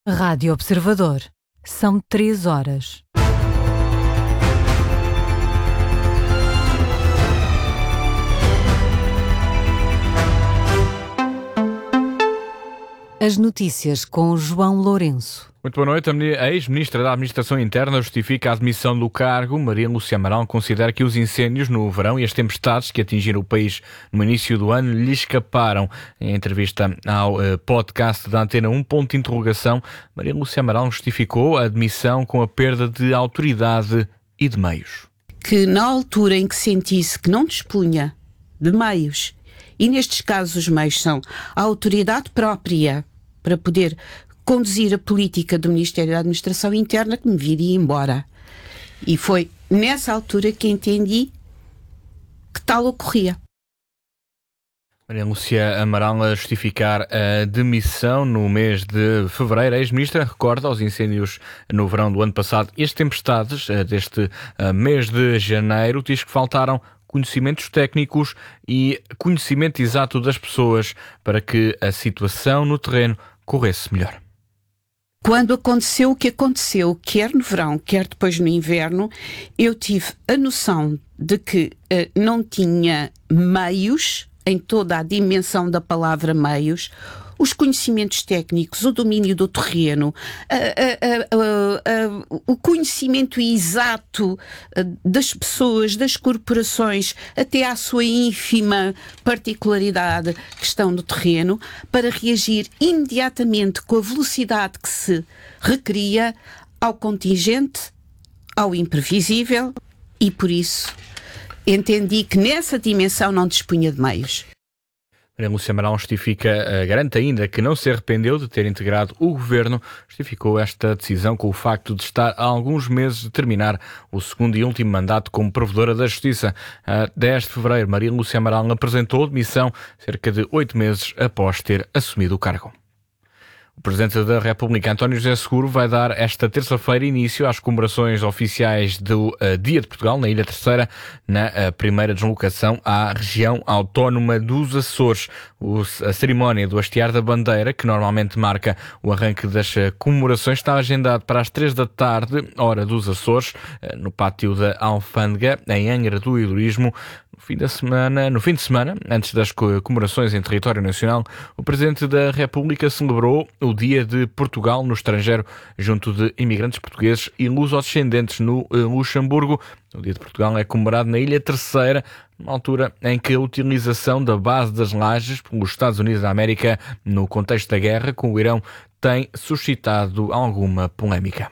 Rádio Observador. São 3 horas. As notícias com João Lourenço. Muito boa noite. A ex-ministra da Administração Interna justifica a admissão do cargo. Maria Lúcia Amaral considera que os incêndios no verão e as tempestades que atingiram o país no início do ano lhe escaparam. Em entrevista ao podcast da Antena 1, ponto de interrogação, Maria Lúcia Amaral justificou a admissão com a perda de autoridade e de meios. Que na altura em que sentisse que não dispunha de meios, e nestes casos os meios são a autoridade própria para poder conduzir a política do Ministério da Administração Interna, que me viria embora. E foi nessa altura que entendi que tal ocorria. Maria Lúcia Amaral a justificar a demissão no mês de fevereiro. A ex-ministra recorda aos incêndios no verão do ano passado e as tempestades deste mês de janeiro. Diz que faltaram conhecimentos técnicos e conhecimento exato das pessoas para que a situação no terreno corresse melhor. Quando aconteceu o que aconteceu, quer no verão, quer depois no inverno, eu tive a noção de que não tinha meios, em toda a dimensão da palavra meios, os conhecimentos técnicos, o domínio do terreno, o conhecimento exato das pessoas, das corporações, até à sua ínfima particularidade que estão no terreno, para reagir imediatamente com a velocidade que se requeria ao contingente, ao imprevisível, e por isso entendi que nessa dimensão não dispunha de meios. Maria Lúcia Amaral garante ainda que não se arrependeu de ter integrado o governo. Justificou esta decisão com o facto de estar há alguns meses de terminar o segundo e último mandato como provedora da Justiça. A 10 de fevereiro, Maria Lúcia Amaral apresentou demissão cerca de 8 meses após ter assumido o cargo. O Presidente da República, António José Seguro, vai dar esta terça-feira início às comemorações oficiais do Dia de Portugal, na Ilha Terceira, na primeira deslocação à região autónoma dos Açores. A cerimónia do hastear da bandeira, que normalmente marca o arranque das comemorações, está agendado para as 3 da tarde, hora dos Açores, no pátio da Alfândega, em Angra do Heroísmo. No fim de semana, antes das comemorações em território nacional, o Presidente da República celebrou o Dia de Portugal no estrangeiro, junto de imigrantes portugueses e luso-descendentes no Luxemburgo. O Dia de Portugal é comemorado na Ilha Terceira, numa altura em que a utilização da base das Lajes pelos Estados Unidos da América no contexto da guerra com o Irão tem suscitado alguma polémica.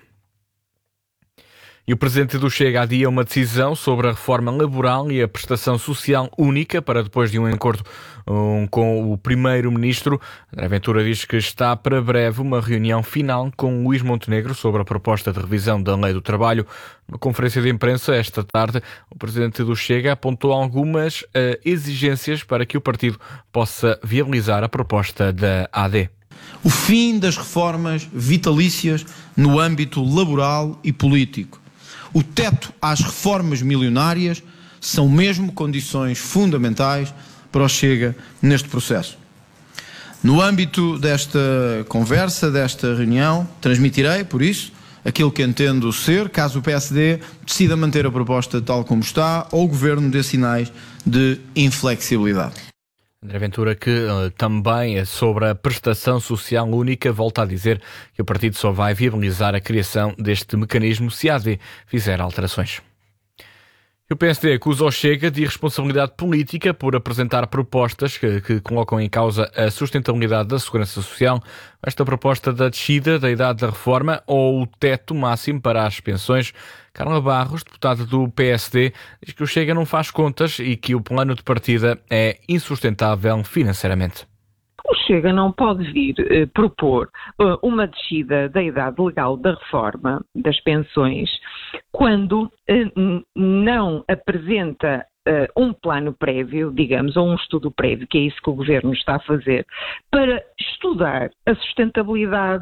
E o Presidente do Chega adia uma decisão sobre a reforma laboral e a prestação social única para depois de um acordo com o Primeiro-Ministro. André Ventura diz que está para breve uma reunião final com Luís Montenegro sobre a proposta de revisão da Lei do Trabalho. Numa conferência de imprensa esta tarde, o Presidente do Chega apontou algumas exigências para que o partido possa viabilizar a proposta da AD. O fim das reformas vitalícias no âmbito laboral e político. O teto às reformas milionárias são mesmo condições fundamentais para o Chega neste processo. No âmbito desta conversa, desta reunião, transmitirei, por isso, aquilo que entendo ser, caso o PSD decida manter a proposta tal como está, ou o Governo dê sinais de inflexibilidade. André Ventura, que também sobre a prestação social única, volta a dizer que o partido só vai viabilizar a criação deste mecanismo se a AD fizer alterações. O PSD acusa o Chega de irresponsabilidade política por apresentar propostas que colocam em causa a sustentabilidade da segurança social. Esta proposta da descida da idade da reforma ou o teto máximo para as pensões. Carla Barros, deputada do PSD, diz que o Chega não faz contas e que o plano de partida é insustentável financeiramente. O Chega não pode vir propor uma descida da idade legal da reforma das pensões quando não apresenta um plano prévio, digamos, ou um estudo prévio, que é isso que o Governo está a fazer, para estudar a sustentabilidade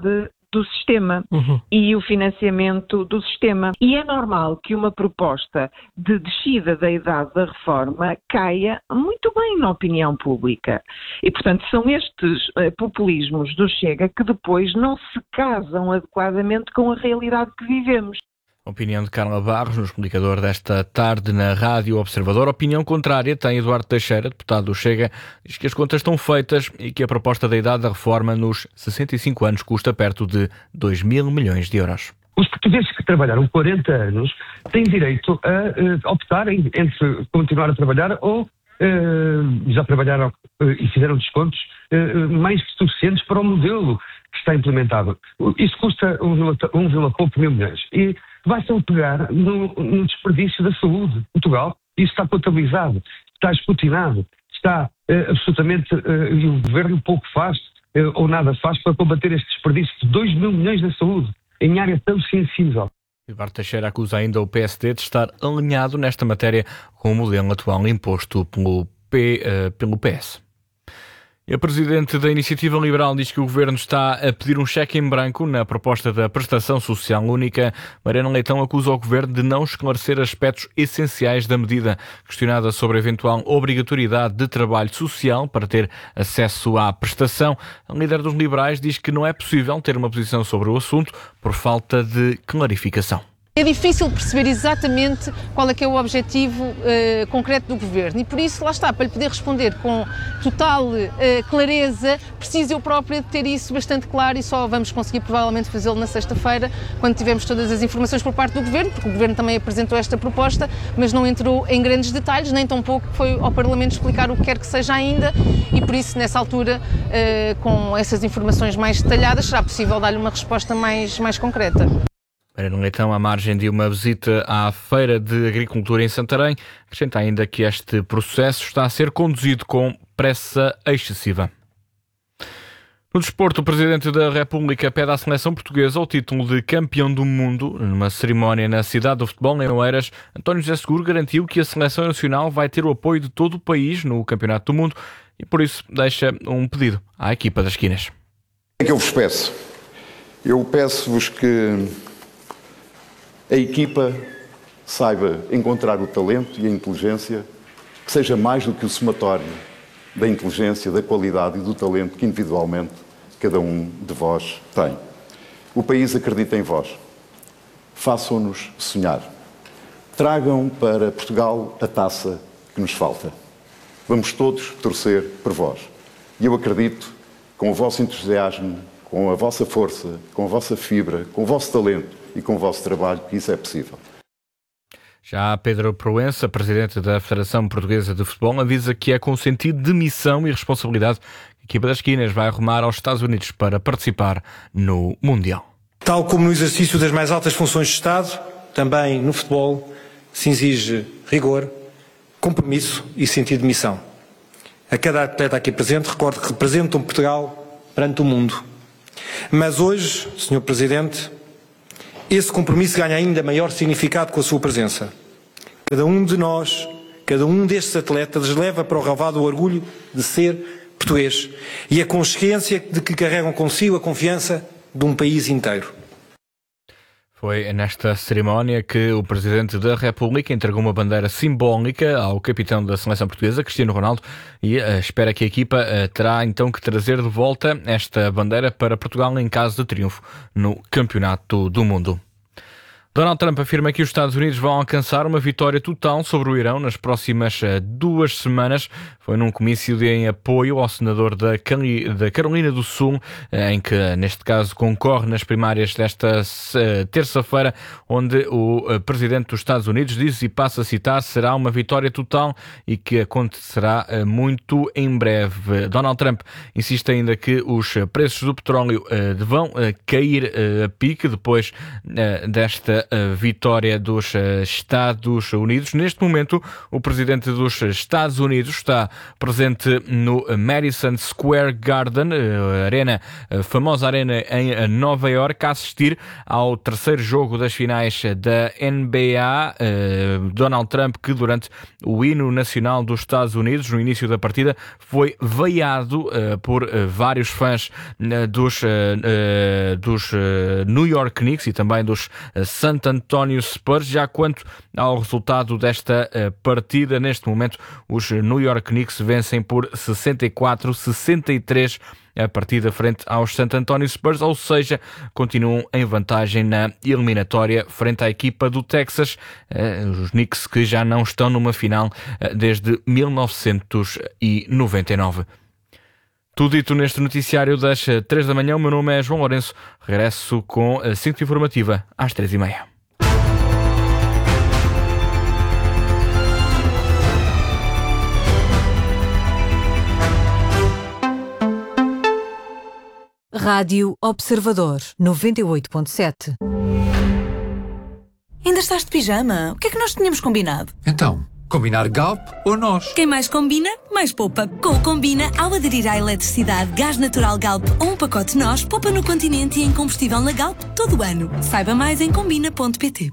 do sistema e o financiamento do sistema. E é normal que uma proposta de descida da idade da reforma caia muito bem na opinião pública. E, portanto, são estes populismos do Chega que depois não se casam adequadamente com a realidade que vivemos. Opinião de Carla Barros, no explicador desta tarde na Rádio Observador. Opinião contrária tem Eduardo Teixeira, deputado do Chega, diz que as contas estão feitas e que a proposta da idade da reforma nos 65 anos custa perto de 2 mil milhões de euros. Os portugueses que trabalharam 40 anos têm direito a optarem entre continuar a trabalhar ou já trabalharam e fizeram descontos mais que suficientes para o modelo que está implementado. Isso custa 1,5 mil milhões. E vai-se pegar no desperdício da saúde de Portugal. Isso está contabilizado, está escrutinado, está absolutamente... e o Governo pouco faz, ou nada faz, para combater este desperdício de 2 mil milhões da saúde, em área tão sensível. Eduardo Teixeira acusa ainda o PSD de estar alinhado nesta matéria com o modelo atual imposto pelo PS. A Presidente da Iniciativa Liberal diz que o Governo está a pedir um cheque em branco na proposta da Prestação Social Única. Mariana Leitão acusa o Governo de não esclarecer aspectos essenciais da medida. Questionada sobre a eventual obrigatoriedade de trabalho social para ter acesso à prestação, a líder dos liberais diz que não é possível ter uma posição sobre o assunto por falta de clarificação. É difícil perceber exatamente qual é que é o objetivo concreto do Governo e por isso, lá está, para lhe poder responder com total clareza, preciso eu própria de ter isso bastante claro e só vamos conseguir provavelmente fazê-lo na sexta-feira, quando tivermos todas as informações por parte do Governo, porque o Governo também apresentou esta proposta, mas não entrou em grandes detalhes, nem tampouco foi ao Parlamento explicar o que quer que seja ainda e por isso, nessa altura, com essas informações mais detalhadas, será possível dar-lhe uma resposta mais concreta. Mariana Leitão, à margem de uma visita à Feira de Agricultura em Santarém, acrescenta ainda que este processo está a ser conduzido com pressa excessiva. No desporto, o Presidente da República pede à seleção portuguesa o título de campeão do mundo. Numa cerimónia na cidade do futebol, em Oeiras, António José Seguro garantiu que a seleção nacional vai ter o apoio de todo o país no Campeonato do Mundo e, por isso, deixa um pedido à equipa das esquinas. O que é que eu vos peço? Eu peço-vos que a equipa saiba encontrar o talento e a inteligência que seja mais do que o somatório da inteligência, da qualidade e do talento que individualmente cada um de vós tem. O país acredita em vós. Façam-nos sonhar. Tragam para Portugal a taça que nos falta. Vamos todos torcer por vós. E eu acredito, com o vosso entusiasmo, com a vossa força, com a vossa fibra, com o vosso talento e com o vosso trabalho, que isso é possível. Já Pedro Proença, Presidente da Federação Portuguesa de Futebol, avisa que é com sentido de missão e responsabilidade que a equipa das esquinas vai arrumar aos Estados Unidos para participar no Mundial. Tal como no exercício das mais altas funções de Estado, também no futebol se exige rigor, compromisso e sentido de missão. A cada atleta aqui presente, recordo que representam Portugal perante o mundo. Mas hoje, Sr. Presidente, esse compromisso ganha ainda maior significado com a sua presença. Cada um de nós, cada um destes atletas leva para o relvado o orgulho de ser português e a consciência de que carregam consigo a confiança de um país inteiro. Foi nesta cerimónia que o Presidente da República entregou uma bandeira simbólica ao capitão da seleção portuguesa, Cristiano Ronaldo, e espera que a equipa terá então que trazer de volta esta bandeira para Portugal em caso de triunfo no Campeonato do Mundo. Donald Trump afirma que os Estados Unidos vão alcançar uma vitória total sobre o Irão nas próximas 2 semanas. Foi num comício em apoio ao senador da Carolina do Sul, em que, neste caso, concorre nas primárias desta terça-feira, onde o presidente dos Estados Unidos diz, e passo a citar, será uma vitória total e que acontecerá muito em breve. Donald Trump insiste ainda que os preços do petróleo vão cair a pique depois desta vitória dos Estados Unidos. Neste momento, o presidente dos Estados Unidos está presente no Madison Square Garden, a famosa arena em Nova Iorque, a assistir ao terceiro jogo das finais da NBA. Donald Trump, que durante o hino nacional dos Estados Unidos, no início da partida, foi vaiado por vários fãs dos New York Knicks e também dos San Antonio Spurs. Já quanto ao resultado desta partida, neste momento os New York Knicks vencem por 64-63 a partida frente aos San Antonio Spurs, ou seja, continuam em vantagem na eliminatória frente à equipa do Texas, os Knicks, que já não estão numa final desde 1999. Tudo dito neste noticiário das 3 da manhã. O meu nome é João Lourenço. Regresso com a Síntese Informativa às 3h30. Rádio Observador 98.7. Ainda estás de pijama? O que é que nós tínhamos combinado? Então, combinar Galp ou nós? Quem mais combina, mais poupa. Com o Combina, ao aderir à eletricidade, gás natural Galp ou um pacote nós, poupa no Continente e em combustível na Galp todo o ano. Saiba mais em combina.pt.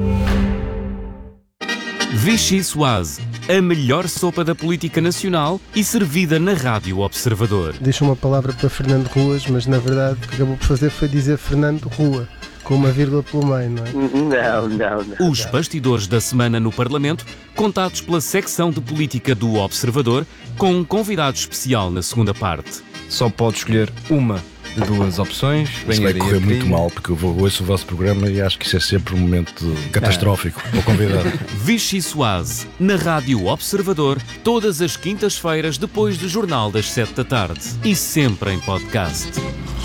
Vichy Soase, a melhor sopa da política nacional e servida na Rádio Observador. Deixa uma palavra para Fernando Ruas, mas na verdade o que acabou por fazer foi dizer Fernando Rua, com uma vírgula pelo meio, não é? Não. Os bastidores da semana no Parlamento, contados pela secção de política do Observador, com um convidado especial na segunda parte. Só pode escolher uma de duas opções. Isso vai correr muito mal, porque eu ouço o vosso programa e acho que isso é sempre um momento catastrófico para o convidado. Vichy Soase, na Rádio Observador, todas as quintas-feiras depois do Jornal das 7 da tarde e sempre em podcast.